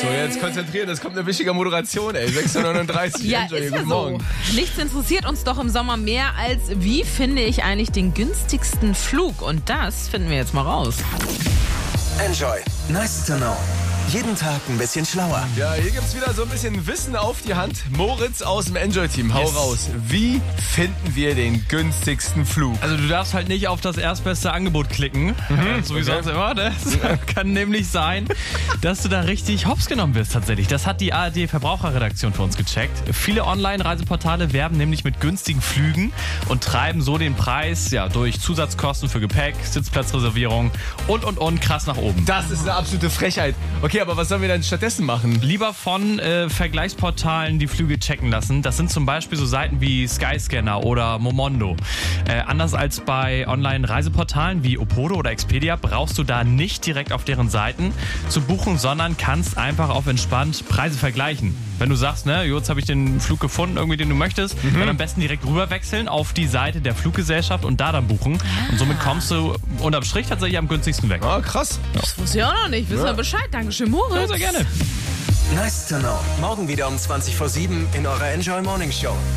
So, jetzt konzentrieren, das kommt eine wichtige Moderation, ey. 6:39 Uhr, Ja, Enjoy, ist ja guten so. Morgen. Nichts interessiert uns doch im Sommer mehr als, wie finde ich eigentlich den günstigsten Flug? Und das finden wir jetzt mal raus. Enjoy. Nice to know. Jeden Tag ein bisschen schlauer. Ja, hier gibt's wieder so ein bisschen Wissen auf die Hand. Moritz aus dem Enjoy-Team, hau raus. Wie finden wir den günstigsten Flug? Also du darfst halt nicht auf das erstbeste Angebot klicken, so wie sonst immer. Das kann nämlich sein, dass du da richtig hops genommen wirst tatsächlich. Das hat die ARD-Verbraucherredaktion für uns gecheckt. Viele Online-Reiseportale werben nämlich mit günstigen Flügen und treiben so den Preis durch Zusatzkosten für Gepäck, Sitzplatzreservierung und krass nach oben. Das ist eine absolute Frechheit. Okay, aber was sollen wir denn stattdessen machen? Lieber von Vergleichsportalen die Flüge checken lassen. Das sind zum Beispiel so Seiten wie Skyscanner oder Momondo. Anders als bei Online-Reiseportalen wie Opodo oder Expedia brauchst du da nicht direkt auf deren Seiten zu buchen, sondern kannst einfach auf entspannt Preise vergleichen. Wenn du sagst, jetzt habe ich den Flug gefunden, irgendwie den du möchtest, dann am besten direkt rüberwechseln auf die Seite der Fluggesellschaft und da dann buchen. Und somit kommst du unterm Strich tatsächlich am günstigsten weg. Ah, krass. Das wusste ich auch noch nicht. Wissen wir Bescheid. Dankeschön, Moritz. Ja, sehr gerne. Nice to know. Morgen wieder um 20:07 in eurer Enjoy Morning Show.